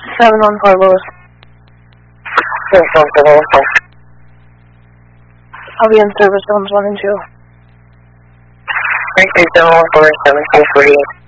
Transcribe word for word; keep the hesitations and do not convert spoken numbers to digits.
seven one four Lewis. seven one four Lewis. I'll be in service zones one and two. Thank you, seven one four, seven two forty-eight.